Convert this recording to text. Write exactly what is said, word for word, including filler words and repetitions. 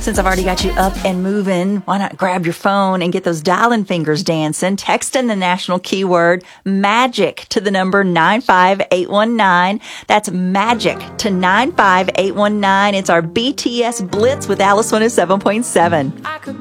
Since I've already got you up and moving, why not grab your phone and get those dialing fingers dancing? Text in the national keyword MAGIC to the number nine five eight one nine. That's MAGIC to nine five eight one nine. It's our B T S Blitz with Alice one oh seven point seven.